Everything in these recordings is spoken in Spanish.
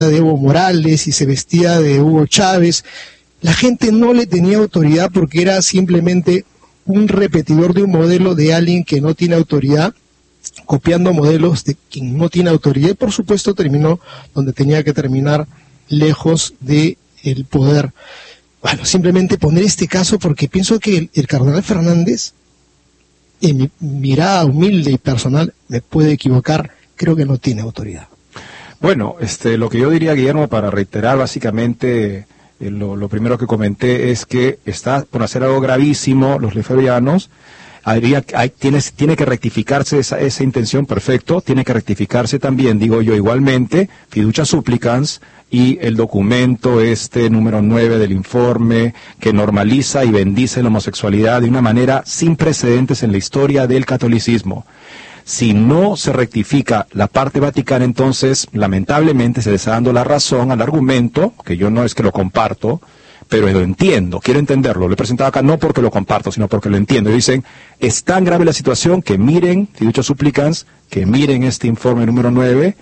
de Evo Morales y se vestía de Hugo Chávez, la gente no le tenía autoridad porque era simplemente un repetidor de un modelo de alguien que no tiene autoridad, copiando modelos de quien no tiene autoridad, y por supuesto terminó donde tenía que terminar, lejos del poder. Bueno, simplemente poner este caso porque pienso que el cardenal Fernández, en mi mirada humilde y personal, me puede equivocar, creo que no tiene autoridad. Bueno, lo que yo diría, Guillermo, para reiterar básicamente lo primero que comenté, es que está por hacer algo gravísimo los lefebvrianos. Tiene que rectificarse esa intención, perfecto, tiene que rectificarse también, digo yo igualmente, fiducia supplicans, y el documento número 9 del informe, que normaliza y bendice la homosexualidad de una manera sin precedentes en la historia del catolicismo. Si no se rectifica la parte vaticana, entonces lamentablemente se le está dando la razón al argumento, que yo no es que lo comparto, pero lo entiendo, quiero entenderlo, lo he presentado acá no porque lo comparto, sino porque lo entiendo. Y dicen, es tan grave la situación que miren, fiducia supplicans, que miren este informe número 9,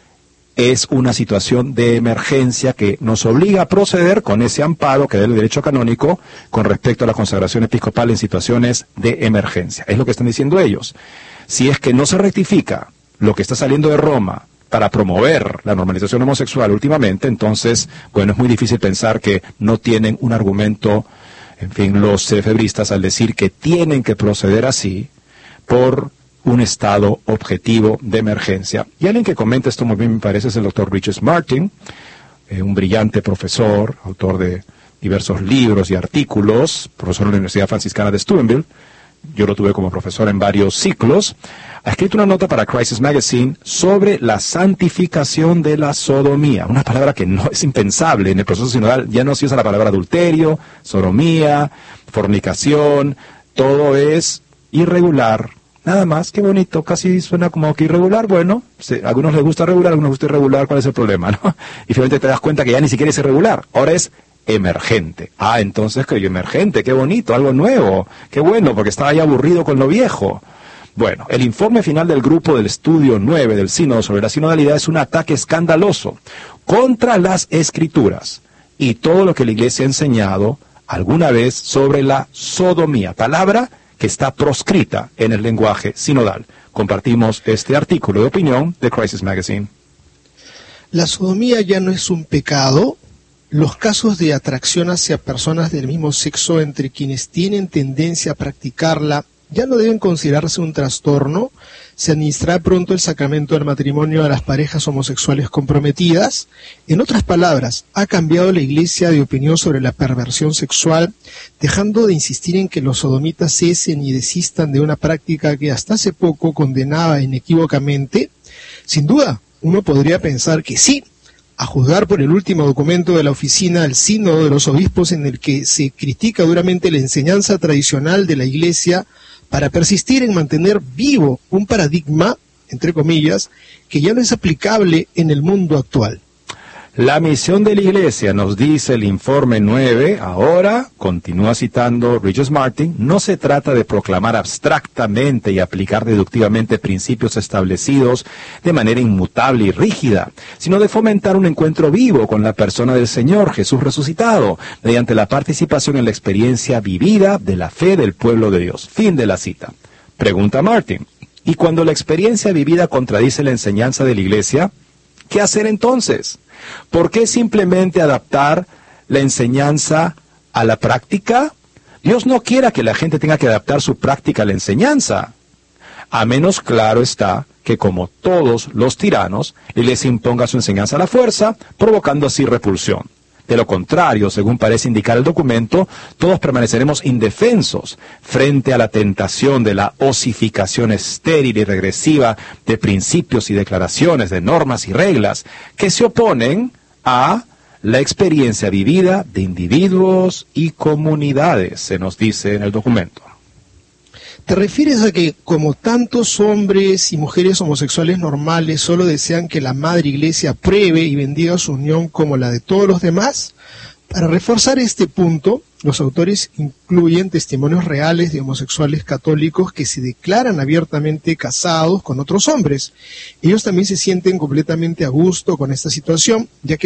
es una situación de emergencia que nos obliga a proceder con ese amparo que da el derecho canónico con respecto a la consagración episcopal en situaciones de emergencia. Es lo que están diciendo ellos. Si es que no se rectifica lo que está saliendo de Roma para promover la normalización homosexual últimamente, entonces, bueno, es muy difícil pensar que no tienen un argumento, en fin, los lefebristas, al decir que tienen que proceder así por un estado objetivo de emergencia. Y alguien que comenta esto muy bien, me parece, es el doctor Richard Martin, un brillante profesor, autor de diversos libros y artículos, profesor de la Universidad Franciscana de Steubenville. Yo lo tuve como profesor en varios ciclos. Ha escrito una nota para Crisis Magazine sobre la santificación de la sodomía, una palabra que no es impensable en el proceso sinodal. Ya no se usa la palabra adulterio, sodomía, fornicación, todo es irregular. Nada más, qué bonito, casi suena como que irregular. Bueno, a algunos les gusta regular, a algunos les gusta irregular, ¿cuál es el problema, no? Y finalmente te das cuenta que ya ni siquiera es irregular, ahora es emergente. Ah, entonces que emergente, qué bonito, algo nuevo, qué bueno, porque estaba ya aburrido con lo viejo. Bueno, el informe final del grupo del estudio 9 del sínodo sobre la sinodalidad es un ataque escandaloso contra las escrituras y todo lo que la Iglesia ha enseñado alguna vez sobre la sodomía, palabra que está proscrita en el lenguaje sinodal. Compartimos este artículo de opinión de Crisis Magazine. La sodomía ya no es un pecado. Los casos de atracción hacia personas del mismo sexo entre quienes tienen tendencia a practicarla ya no deben considerarse un trastorno. Se administrará pronto el sacramento del matrimonio a las parejas homosexuales comprometidas. En otras palabras, ha cambiado la Iglesia de opinión sobre la perversión sexual, dejando de insistir en que los sodomitas cesen y desistan de una práctica que hasta hace poco condenaba inequívocamente. Sin duda, uno podría pensar que sí, a juzgar por el último documento de la oficina del Sínodo de los Obispos, en el que se critica duramente la enseñanza tradicional de la Iglesia para persistir en mantener vivo un paradigma, entre comillas, que ya no es aplicable en el mundo actual. La misión de la Iglesia, nos dice el informe 9, ahora, continúa citando Richard Martin, no se trata de proclamar abstractamente y aplicar deductivamente principios establecidos de manera inmutable y rígida, sino de fomentar un encuentro vivo con la persona del Señor Jesús resucitado, mediante la participación en la experiencia vivida de la fe del pueblo de Dios. Fin de la cita. Pregunta Martin, ¿y cuando la experiencia vivida contradice la enseñanza de la Iglesia, qué hacer entonces? ¿Por qué simplemente adaptar la enseñanza a la práctica? Dios no quiera que la gente tenga que adaptar su práctica a la enseñanza. A menos claro está que, como todos los tiranos, la Iglesia imponga su enseñanza a la fuerza, provocando así repulsión. De lo contrario, según parece indicar el documento, todos permaneceremos indefensos frente a la tentación de la osificación estéril y regresiva de principios y declaraciones, de normas y reglas que se oponen a la experiencia vivida de individuos y comunidades, se nos dice en el documento. ¿Te refieres a que, como tantos hombres y mujeres homosexuales normales solo desean que la Madre Iglesia apruebe y bendiga su unión como la de todos los demás? Para reforzar este punto, los autores incluyen testimonios reales de homosexuales católicos que se declaran abiertamente casados con otros hombres. Ellos también se sienten completamente a gusto con esta situación, ya que